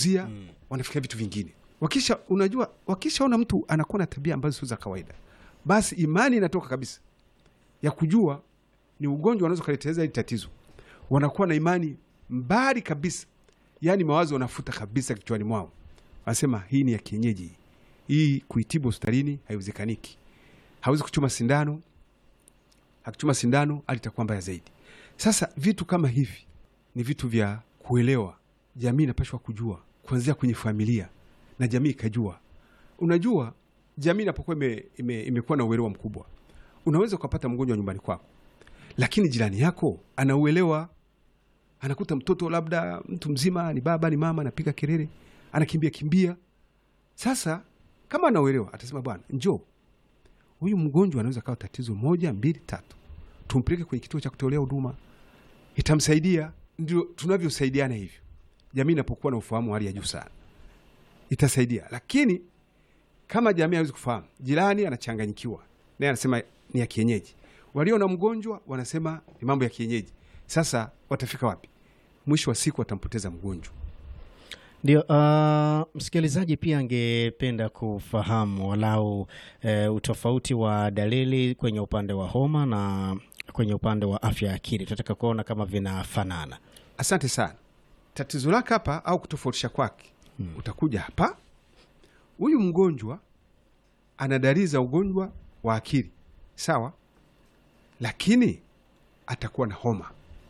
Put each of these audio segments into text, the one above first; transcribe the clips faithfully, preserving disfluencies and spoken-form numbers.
wanapuuzia, mm. wanafikia vitu vingine. Wakisha unajua wakishaona mtu anakuwa na tabia ambazo sio za kawaida, basi imani inatoka kabisa ya kujua ni ugonjwa unaweza kuleteleza hili tatizo. Wanakuwa na imani mbali kabisa. Yaani mawazo wanafuta kabisa kichwani mwao. Wanasema hii ni ya kienyeji. Hii kuitibu hospitalini haiwezekaniki. Hawezi kuchoma sindano. Akichoma sindano alitakuwa mbaya zaidi. Sasa vitu kama hivi ni vitu vya kuelewa. Jamii inapaswa kujua kuanzia kwenye familia na jamii ikajua. Unajua jamii inapokuwa ime, ime, imekuwa na uelewa mkubwa, unaweza kupata mgonjwa nyumbani kwako, lakini jirani yako anauelewa. Anakuta mtoto labda mtu mzima, ni baba ni mama, anapiga kelele, anakimbia kimbia. Sasa kama anauelewa atasema bwana, njoo. Huyu mgonjwa anaweza kawa tatizo moja, mbili, tatu. Tumpeleke kwenye kituo cha kutolea huduma. Itamsaidia. Ndio tunavyosaidiana hivyo. Jamii inapokuwa na ufahamu hali ya juu sana, itasaidia. Lakini kama jamii haiwezi kufahamu, jirani anachanganyikiwa, naye anasema ni ya kienyeji. Walio na mgonjwa wanasema ni mambo ya kienyeji. Sasa watafika wapi? Mwisho wa siku watampoteza mgonjwa. Ndio, uh, msikilizaji pia angependa kufahamu walau uh, utofauti wa dalili kwenye upande wa homa na kwenye upande wa afya ya akili. Tunataka kuona kama vinafanana. Asante sana. Tatizo lake hapa au kutofautisha kwake, hmm. utakuja hapa. Huyu mgonjwa ana dalili za ugonjwa wa akili. Sawa? Lakini atakuwa na homa.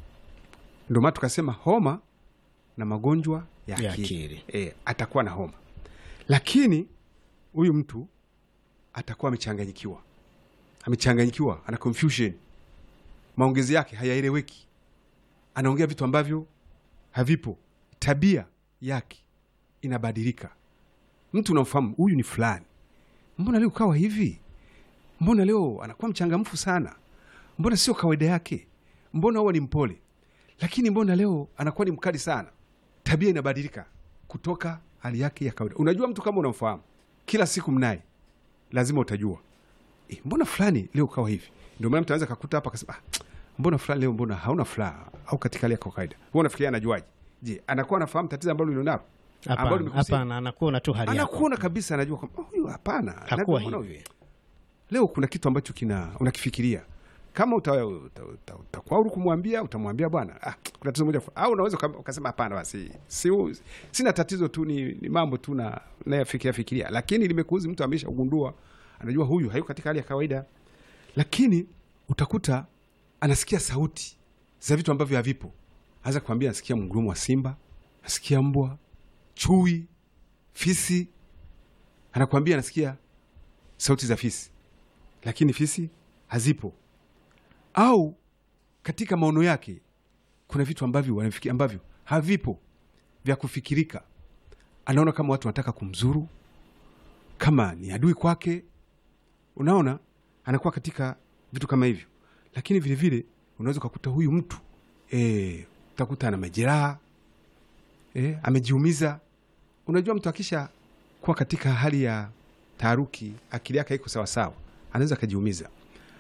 Ndio maana tukasema homa na magonjwa ya akili. Ya akili. E, atakuwa na homa. Lakini huyu mtu atakuwa amechanganyikiwa. Amechanganyikiwa, ana confusion. Maongezi yake hayaeleweki. Anaongea vitu ambavyo havipo. Tabia yake inabadilika. Mtu unamfahamu huyu ni fulani. Mbona leo kawa hivi? Mbona leo anakuwa mchangamfu sana? Mbona sio kawaida yake? Mbona huwa ni mpole? Lakini mbona leo anakuwa ni mkali sana? Tabia inabadilika kutoka hali yake ya kawaida. Unajua mtu kama unamfahamu, kila siku mnaye, lazima utajua. Eh, mbona fulani leo kawa hivi? Ndio maana mtu anaweza kukuta hapa akasema, ah, mbona fulani leo mbona hauna furaha au katika hali ya kawaida? Wewe unafikiria anajuaje? Je, anakuwa anafahamu tatizo ambalo ulilonalo? Hapana, hapana, anakuona tu hali yako. Anakuona kabisa, anajua kwamba huyu hapana. Hakuwa hivi. Leo kuna kitu ambacho kina unakifikiria. Kama utakuwa uta, uta, uta, uta kumwambia, utamwambia bwana, ah, kuna tatizo moja, au unaweza ukasema hapana basi. Si, sina tatizo tu, ni, ni mambo tu na nayafikiria fikiria. Lakini limekuuzi, mtu ameshagundua, anajua huyu hayuko katika hali ya kawaida. Lakini utakuta anasikia sauti za vitu ambavyo havipo. Anaweza kuambia anasikia mgurumo wa simba, anasikia mbwa, chui, fisi. Anakuambia anasikia sauti za fisi, lakini fisi hazipo. Au katika maono yake kuna vitu ambavyo wanafikiria ambavyo havipo vya kufikirika. Anaona kama watu wanataka kumzuru, kama ni adui kwake. Unaona, anakuwa katika vitu kama hivyo. Lakini vile vile unaweza kukuta huyu mtu eh utakuta ana majeraha, eh amejiumiza. Unajua mtu akisha kuwa katika hali ya taharuki, akili yake haiko sawa sawa, anaweza kujiumiza.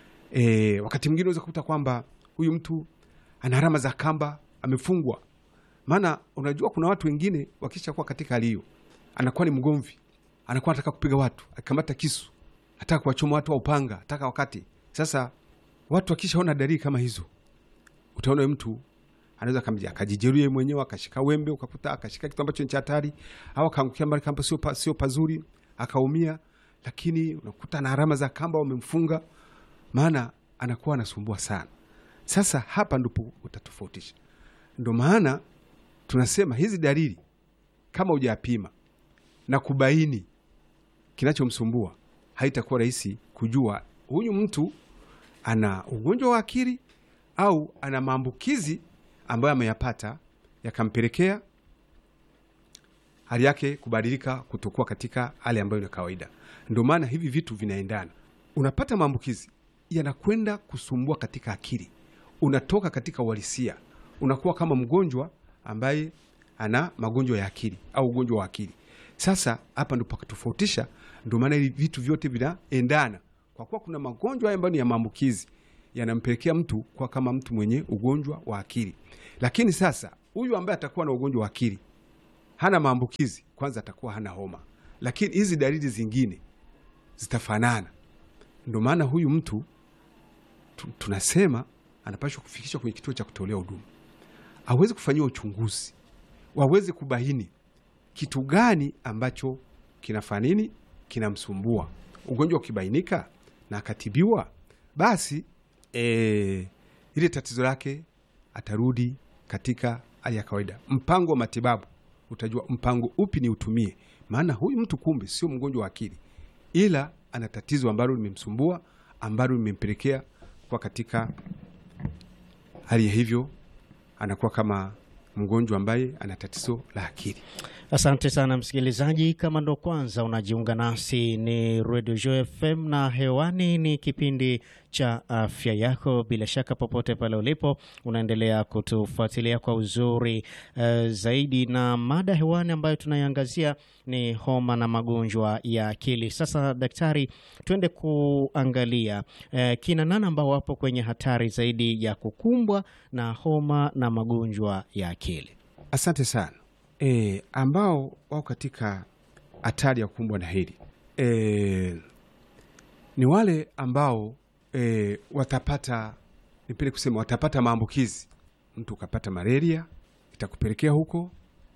E, wakati mwingine unaweza kukuta kwamba huyu mtu ana alama za kamba, amefungwa. Maana unajua kuna watu wengine wakisha kuwa katika hali hiyo, anakuwa ni mgomvi, anakuwa anataka kupiga watu, akamata kisu, anataka kuwachoma watu au upanga, anataka wakati. Sasa watu wakishaona dalili kama hizo, utaona mtu anaweza kamja akajijeruhi mwenyewe, akashika wembe, ukakuta akashika kitu ambacho ni hatari, au akaangukia mahali kamba sio pa, sio pazuri, akaumia. Lakini unakuta na alama za kamba wamemfunga, maana anakuwa anasumbua sana. Sasa hapa ndipo utatofautisha. Ndio maana tunasema hizi dalili kama hujapima na kubaini kinachomsumbua, haitakuwa rahisi kujua huyu mtu ana ugonjwa wa akili au ana maambukizi ambayo ameyapata yakampelekea hali yake kubadilika kutokuwa katika hali ambayo ni kawaida. Ndio maana hivi vitu vinaendana. Unapata maambukizi yanakwenda kusumbua katika akili, unatoka katika uhalisia, unakuwa kama mgonjwa ambaye ana magonjwa ya akili au ugonjwa wa akili. Sasa hapa ndipo pakatofautisha. Ndio maana hivi vitu vyote vinaendana, kwa kuwa kuna magonjwa ambayo ni ya maambukizi yanampelekea mtu kwa kama mtu mwenye ugonjwa wa akili. Lakini sasa huyu ambaye atakuwa na ugonjwa wa akili hana maambukizi, kwanza atakuwa hana homa, lakini hizi dalili zingine zitafanana. Ndio maana huyu mtu tu, tunasema anapaswa kufikishwa kwenye kituo cha kutolea huduma, aweze kufanyiwa uchunguzi, waweze kubaini kitu gani ambacho kinafanya nini, kinamsumbua. Ugonjwa ukibainika na akatibiwa, basi e, ile tatizo lake atarudi katika hali ya kawaida. Mpango wa matibabu utajua mpango upi ni utumie, maana huyu mtu kumbe sio mgonjwa wa akili, ila ana tatizo ambalo limemsumbua, ambalo limempelekea kwa katika hali ya hivyo, anakuwa kama mgonjwa ambaye ana tatizo la akili. Asante sana msikilizaji, kama ndo kwanza unajiunga nasi, ni Radio Joy F M na hewani ni kipindi cha afya yako. Bila shaka popote pale ulipo unaendelea kutufuatilia kwa uzuri uh, zaidi, na mada hewani ambayo tunaiangazia ni homa na magonjwa ya akili. Sasa daktari, tuende kuangalia uh, kina nani ambao wapo kwenye hatari zaidi ya kukumbwa na homa na magonjwa ya akili. Asante sana. E, ambao wao katika hatari ya kukumbwa na hili e, ni wale ambao e, watapata, nipende kusema watapata maambukizi. Mtu ukapata malaria itakupelekea huko,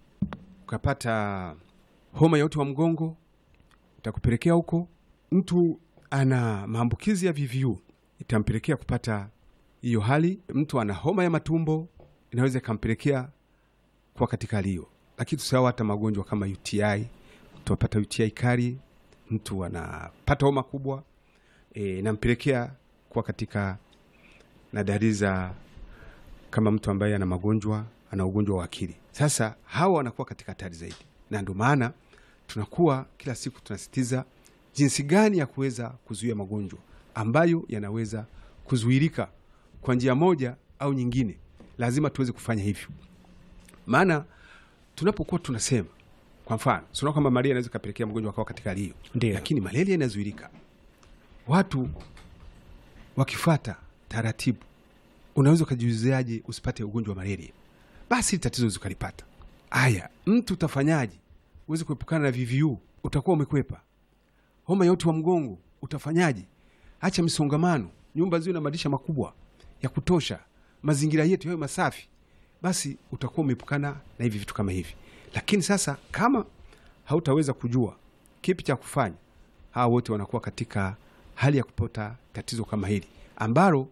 ukapata homa ya uti wa mgongo itakupelekea huko. Mtu ana maambukizi ya V V U itampelekea kupata hiyo hali. Mtu ana homa ya matumbo inaweza ikampelekea kwa katika hali hiyo. Lakini tusahau hata magonjwa kama U T I, mtu apata U T I kali, mtu anapata homa kubwa e, nampelekea kwa katika na dalili za kama mtu ambaye ana magonjwa, ana ugonjwa wa akili. Sasa hawa wanakuwa katika hatari zaidi, na ndio maana tunakuwa kila siku tunasitiza jinsi gani ya kuweza kuzuia magonjwa ambayo yanaweza kuzuilika kwa njia moja au nyingine. Lazima tuweze kufanya hivyo, maana tunapokuwa tunasema kwa mfano sio kama malaria inaweza kupelekea mgonjwa akawa katika hali hiyo, lakini malaria inazuilika. Watu wakifuata taratibu, unaweza kujiuziaje usipate ugonjwa wa malaria? Basi tatizo uzikalipata. Aya, mtu utafanyaje uweze kuepukana na V V U? Utakuwa umekwepa. Homa ya uti wa mgongo utafanyaje? Acha misongamano, nyumba ziwe na madirisha makubwa ya kutosha, mazingira yetu yawe masafi. Basi utakuwa umepukana na hivi vitu kama hivi. Lakini sasa kama hautaweza kujua kipi cha kufanya, hawa wote wanakuwa katika hali ya kupata tatizo kama hili ambalo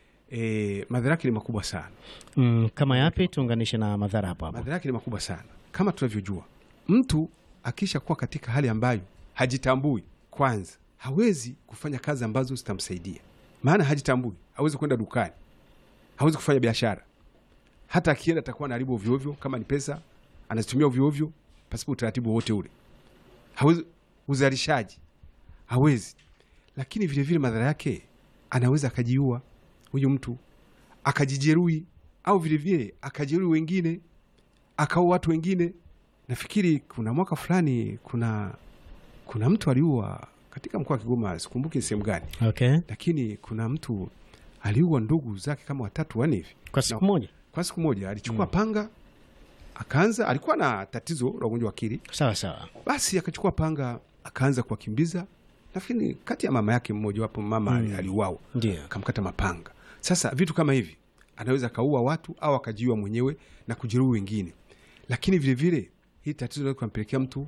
e, madhara yake ni makubwa sana. Mm, kama yapi? Tuunganishe na madhara hapo hapo. Madhara yake ni makubwa sana. Kama tunavyojua, mtu akisha kuwa katika hali ambayo hajitambui, kwanza hawezi kufanya kazi ambazo zitamsaidia. Maana hajitambui, hawezi kwenda dukani, hawezi kufanya biashara. Hata akienda atakuwa anaharibu ovyo ovyo, kama ni pesa anazitumia ovyo ovyo pasipo utaratibu wote ule. Hawezi uzalishaji, hawezi. Lakini vile vile madhara yake, anaweza akajiua huyu mtu, akajijeruhi, au vile vile akajeruhi wengine, akao watu wengine. Nafikiri kuna mwaka fulani kuna kuna mtu aliua katika mkoa wa Kigoma, sikumbuki sehemu gani. Okay. Lakini kuna mtu aliua ndugu zake kama watatu wanne hivi kwa siku moja. Kwa siku moja alichukua mm. panga, akaanza, alikuwa na tatizo la ugonjwa wa akili. Sawa sawa. Basi akachukua panga, akaanza kuwakimbiza. Nafikiri kati ya mama yake mmoja wapo mama mm. aliuawa. Ndio. Akamkata mapanga. Sasa vitu kama hivi anaweza kaua watu au akajiua mwenyewe na kujeruhi wengine. Lakini vile vile hii tatizo linaweza kumpelekea mtu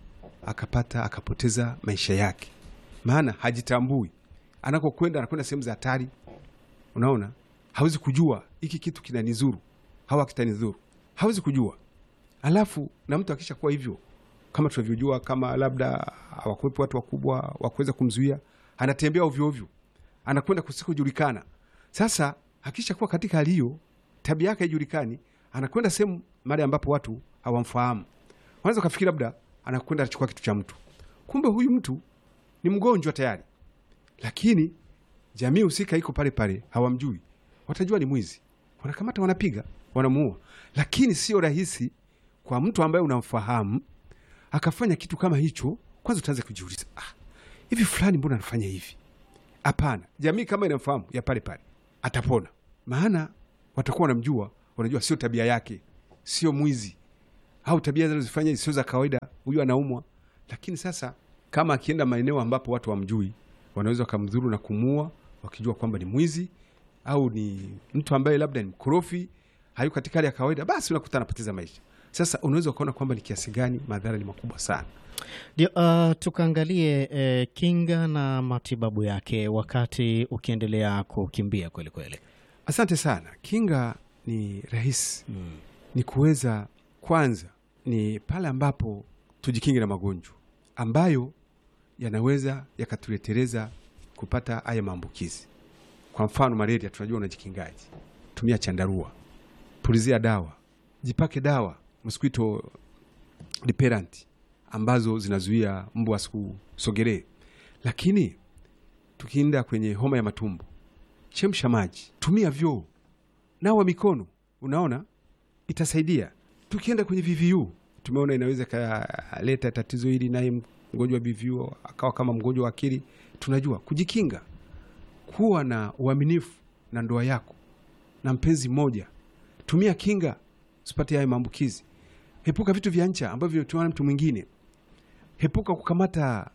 akapata akapoteza maisha yake. Maana hajitambui. Anakokwenda anakwenda sehemu za hatari. Unaona? Hawezi kujua hiki kitu kinanizuru, hawa kitanizuru. Hawezi kujua. Alafu na mtu akisha kuwa hivyo, kama tunavyojua, kama labda hawakuwepo watu wakubwa wa kuweza kumzuia, anatembea ovyo ovyo, anakwenda kusikojulikana. Sasa akisha kuwa katika hali hiyo, tabia yake haijulikani, anakwenda sehemu mahali ambapo watu hawamfahamu. Wanaweza kufikiri labda anakwenda kuchukua kitu cha mtu, kumbe huyu mtu ni mgonjwa tayari. Lakini jamii husika iko pale pale, hawamjui. Watajua ni mwizi, wanakamata, wanapiga, wanamuua. Lakini sio rahisi kwa mtu ambaye unamfahamu akafanya kitu kama hicho. Kwanza utaanza kujiuliza, ah, hivi fulani mbona anafanya hivi? Hapana, jamii kama inamfahamu ya pale pale atapona. Maana watakuwa wanamjua, wanajua sio tabia yake, sio mwizi, au tabia zinazofanya sio za kawaida, huyu anaumwa. Lakini sasa kama akienda maeneo ambapo watu wamjui, wanaweza kumdhuru na kumua, wakijua kwamba ni mwizi au ni mtu ambaye labda ni mkorofi, hayuko katika hali ya kawaida, basi unakuta anapoteza maisha. Sasa unaweza kuona kwamba ni kiasi gani madhara ni makubwa sana. Ndio, uh, tukaangalie eh, kinga na matibabu yake wakati ukiendelea kukimbia kweli kweli. Asante sana. Kinga ni rahisi. Hmm. Ni kuweza kwanza ni pale ambapo tujikinge na magonjwa ambayo yanaweza yakatuleteleza kupata haya maambukizi. Kwa mfano malaria, tunajua unajikingaji. Tumia chandarua, pulizia dawa, jipake dawa mosquito repellent ambazo zinazuia mbu asikusogelee. Lakini tukienda kwenye homa ya matumbo, chemsha maji, tumia vyoo, nawa mikono, unaona itasaidia. Tukienda kwenye V V U, tumeona inaweza kaleta tatizo hili, naye mgonjwa wa V V U akawa kama mgonjwa wa akili. Tunajua kujikinga, kuwa na uaminifu na ndoa yako na mpenzi mmoja. Tumia kinga usipate haya maambukizi. Hepuka vitu vya ncha ambavyo tunaona mtu mwingine. Hepuka kukamata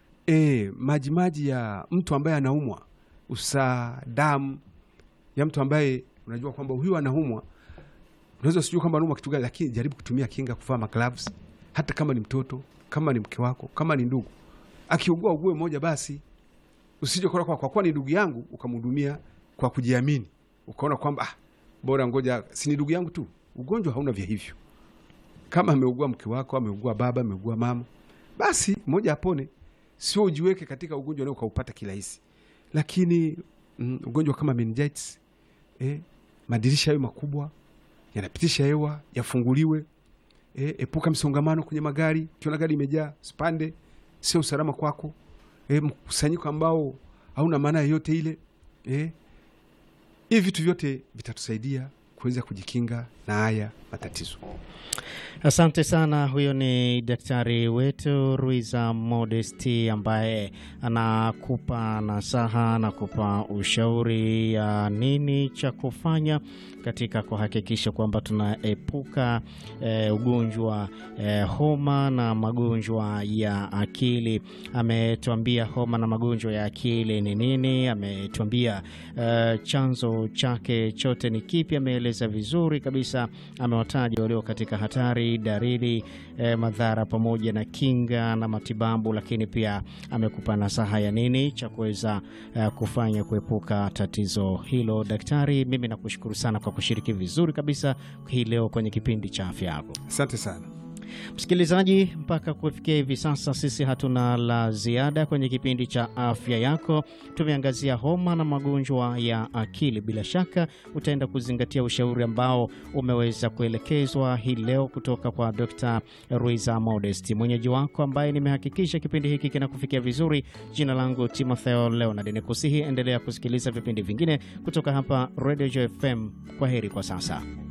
eh maji maji ya mtu ambaye anaumwa, usaa damu ya mtu ambaye unajua kwamba huyu anaumwa. Unaweza usijue kwamba anaumwa kitu gani, lakini jaribu kutumia kinga, kuvaa gloves, hata kama ni mtoto, kama ni mke wako, kama ni ndugu. Akiugua ugue moja basi. Usije kwa kwa kwa ni ndugu yangu ukamhudumia kwa kujiamini. Ukaona kwamba ah, bora ngoja si ni ndugu yangu tu. Ugonjwa hauna vya hivyo. Kama ameugua mke wako, ameugua baba, ameugua mama, basi mmoja apone. Sio ujiweke katika ugonjwa leo ukaupata kirahisi. Lakini mm, ugonjwa kama meningitis, eh, madirisha hayo makubwa yanapitisha hewa, yafunguliwe. Eh, epuka msongamano kwenye magari. Ukiona gari imejaa, spande, sio usalama kwako. Eh, mkusanyiko ambao hauna maana yote ile. Eh, hivi vitu vyote vitatusaidia kuweza kujikinga na haya matatizo. Asante sana. Huyo ni daktari wetu Ruiza Modesti ambaye anakupa nasaha na kupa ushauri ya nini cha kufanya katika kuhakikisha kwamba tunaepuka e, ugonjwa e, homa na magonjwa ya akili. Ametuambia homa na magonjwa ya akili ni nini, ametuambia e, chanzo chake chote ni kipi, ameeleza vizuri kabisa, amewataja walio katika hatari, dalili, eh, madhara pamoja na kinga na matibabu, lakini pia amekupa nasaha ya nini cha kuweza eh, kufanya kuepuka tatizo hilo. Daktari, mimi nakushukuru sana kwa kushiriki vizuri kabisa hii leo kwenye kipindi cha afya yako. Asante sana. Msikilizaji, mpaka kufikia hivi sasa sisi hatuna la ziada kwenye kipindi cha afya yako. Tumeangazia homa na magonjwa ya akili. Bila shaka utaenda kuzingatia ushauri ambao umeweza kuelekezwa hii leo kutoka kwa Doctor Ruiza Modesti. Mwenyeji wako ambaye nimehakikisha kipindi hiki kinakufikia vizuri, jina langu Timotheo Leonard. Nikusihi endelea kusikiliza vipindi vingine kutoka hapa Radio Joy F M. Kwaheri kwa sasa.